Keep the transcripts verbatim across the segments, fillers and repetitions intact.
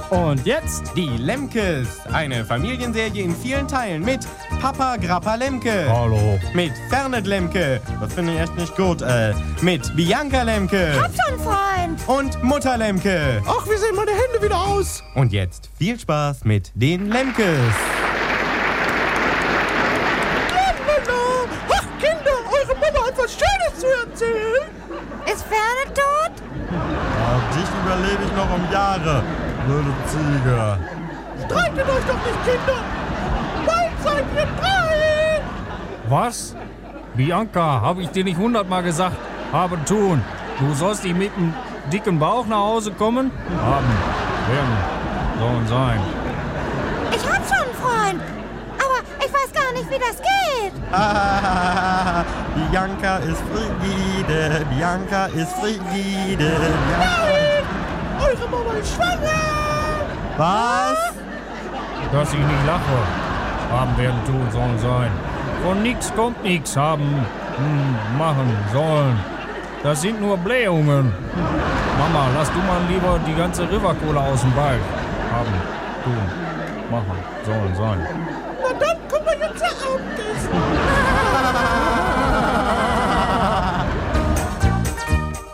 Und jetzt die Lemkes. Eine Familienserie in vielen Teilen mit Papa Grappa Lemke. Hallo. Mit Fernet Lemke. Das finde ich echt nicht gut. Äh, mit Bianca Lemke. Hab schon, Freund. Und Mutter Lemke. Ach, wie sehen meine Hände wieder aus? Und jetzt viel Spaß mit den Lemkes. Hallo. Ach, Kinder, eure Mama hat was Schönes zu erzählen. Ist Ferne tot? Ja, dich überlebe ich noch um Jahre, blöde Ziege. Streitet euch doch nicht, Kinder. Bald seid ihr drei. Was? Bianca, habe ich dir nicht hundertmal gesagt, haben tun. Du sollst nicht mit einem dicken Bauch nach Hause kommen? Haben, werden, sollen sein. Ich hab schon, Freund. Aber ich weiß gar nicht, wie das geht. Ah, Bianca ist frigide, Bianca ist frigide. Bianca. Eure Mama ist schwanger. Was? Dass ich nicht lache. Haben, werden, tun, sollen sein. Von nix kommt nix. Haben, hm, machen, sollen. Das sind nur Blähungen. Mama, lass du mal lieber die ganze River-Cola aus dem Ball. Haben, tun, machen, sollen sein. Na dann können wir jetzt ja Abendessen.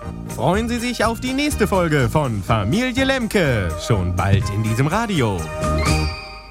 Freuen Sie sich auf die nächste Folge von Familie Lemke. Schon bald in diesem Radio.